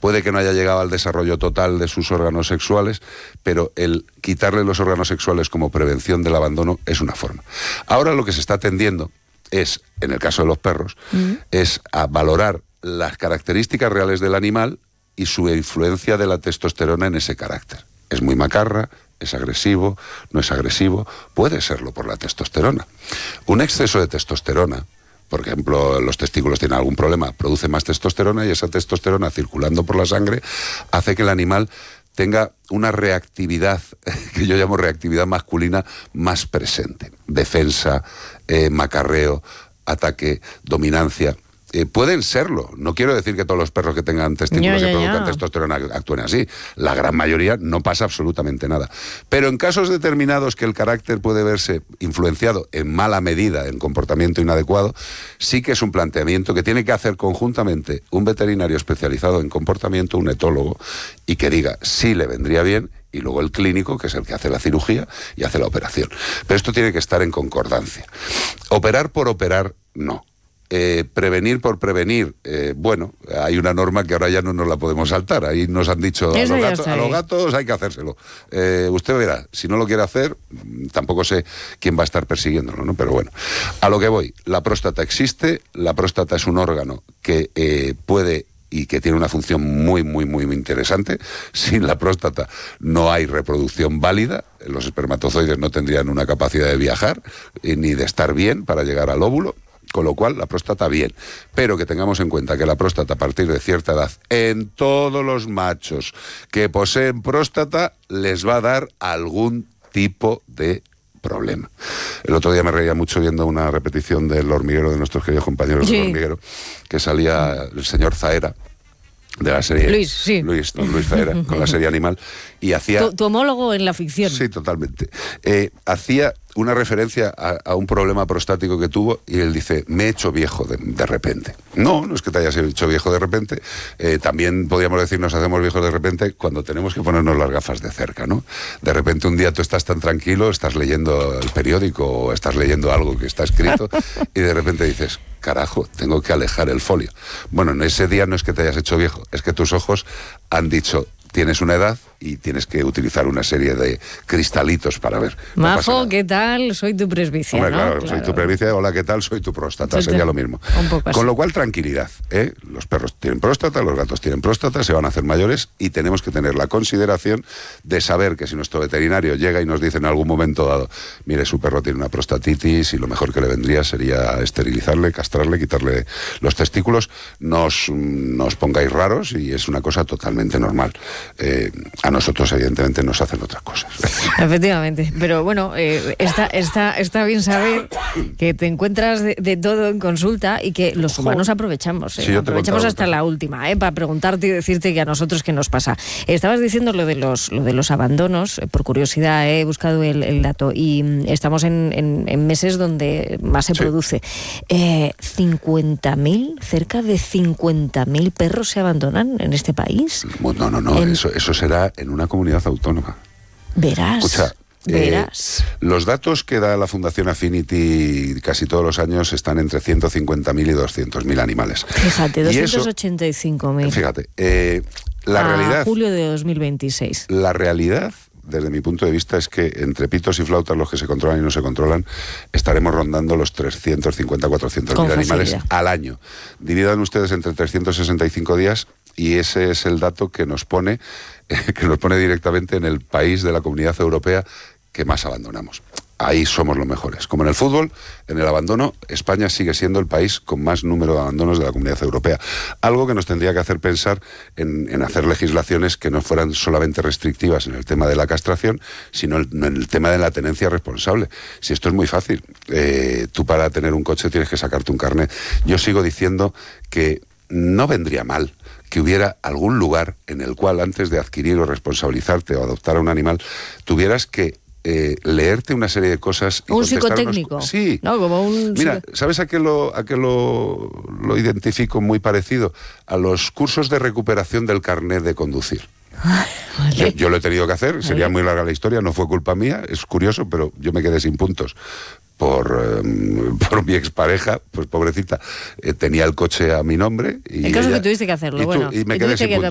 puede que no haya llegado al desarrollo total de sus órganos sexuales, pero el quitarle los órganos sexuales como prevención del abandono es una forma. Ahora lo que se está tendiendo es, en el caso de los perros, es a valorar las características reales del animal y su influencia de la testosterona en ese carácter. Es muy macarra, es agresivo, no es agresivo, puede serlo por la testosterona. Un exceso de testosterona, por ejemplo, los testículos tienen algún problema, produce más testosterona y esa testosterona circulando por la sangre hace que el animal tenga una reactividad, que yo llamo reactividad masculina, más presente. Defensa, macarreo, ataque, dominancia. Pueden serlo. No quiero decir que todos los perros que tengan testículos y produzcan testosterona actúen así. La gran mayoría no pasa absolutamente nada. Pero en casos determinados que el carácter puede verse influenciado en mala medida, en comportamiento inadecuado, sí que es un planteamiento que tiene que hacer conjuntamente un veterinario especializado en comportamiento, un etólogo, y que diga sí le vendría bien, y luego el clínico, que es el que hace la cirugía y hace la operación. Pero esto tiene que estar en concordancia. Operar por operar, no. Prevenir por prevenir, bueno, hay una norma que ahora ya no nos la podemos saltar. Ahí nos han dicho a los gatos hay que hacérselo. Usted verá, si no lo quiere hacer, tampoco sé quién va a estar persiguiéndolo, ¿no? Pero bueno, a lo que voy, la próstata existe, la próstata es un órgano que puede y que tiene una función muy, muy, muy interesante. Sin la próstata no hay reproducción válida, los espermatozoides no tendrían una capacidad de viajar ni de estar bien para llegar al óvulo. Con lo cual, la próstata bien. Pero que tengamos en cuenta que la próstata, a partir de cierta edad, en todos los machos que poseen próstata, les va a dar algún tipo de problema. El otro día me reía mucho viendo una repetición del Hormiguero, de nuestros queridos compañeros del Hormiguero, que salía el señor Zaera, de la serie Luis Zaera, con la serie Animal, y hacía... Tu homólogo en la ficción. Sí, totalmente. Hacía una referencia a un problema prostático que tuvo, y él dice, me he hecho viejo de repente. No es que te hayas hecho viejo de repente, también podríamos decir nos hacemos viejos de repente cuando tenemos que ponernos las gafas de cerca, ¿no? De repente un día tú estás tan tranquilo, estás leyendo el periódico o estás leyendo algo que está escrito y de repente dices, carajo, tengo que alejar el folio. Bueno, en ese día no es que te hayas hecho viejo, es que tus ojos han dicho, tienes una edad y tienes que utilizar una serie de cristalitos para ver. Majo, ¿qué tal? Soy tu presbicia, hombre, ¿no? Claro, soy tu presbicia. Hola, ¿qué tal? Soy tu próstata. Sería lo mismo. Con lo cual, tranquilidad. Los perros tienen próstata, los gatos tienen próstata, se van a hacer mayores y tenemos que tener la consideración de saber que si nuestro veterinario llega y nos dice en algún momento dado, mire, su perro tiene una prostatitis y lo mejor que le vendría sería esterilizarle, castrarle, quitarle los testículos, no os pongáis raros y es una cosa totalmente normal. A nosotros evidentemente nos hacen otras cosas. Efectivamente, pero bueno, está bien saber que te encuentras de todo en consulta y que los humanos aprovechamos, Sí, aprovechamos hasta la última, para preguntarte y decirte que a nosotros qué nos pasa. Estabas diciendo lo de los abandonos, por curiosidad he buscado el dato y estamos en meses donde más se produce. 50.000, cerca de 50.000 perros se abandonan en este país. No, eso será en una comunidad autónoma. Verás. Escucha, los datos que da la Fundación Affinity casi todos los años están entre 150.000 y 200.000 animales. Fíjate, 285.000. Fíjate, realidad... julio de 2026. La realidad, desde mi punto de vista, es que entre pitos y flautas, los que se controlan y no se controlan, estaremos rondando los 350, 400.000 animales al año. Dividan ustedes entre 365 días y ese es el dato que nos pone directamente en el país de la Comunidad Europea que más abandonamos. Ahí somos los mejores. Como en el fútbol, en el abandono, España sigue siendo el país con más número de abandonos de la Comunidad Europea. Algo que nos tendría que hacer pensar en hacer legislaciones que no fueran solamente restrictivas en el tema de la castración, sino en el tema de la tenencia responsable. Si esto es muy fácil. Tú para tener un coche tienes que sacarte un carnet. Yo sigo diciendo que no vendría mal que hubiera algún lugar en el cual antes de adquirir o responsabilizarte o adoptar a un animal, tuvieras que leerte una serie de cosas y un psicotécnico. Sí. No, como un... Mira, ¿sabes a qué lo identifico muy parecido? A los cursos de recuperación del carnet de conducir. Vale. Yo lo he tenido que hacer, sería muy larga la historia, no fue culpa mía, es curioso, pero yo me quedé sin puntos. Por mi expareja, pues pobrecita, tenía el coche a mi nombre. Y el caso que tuviste que hacerlo, y me quedé sin puntos.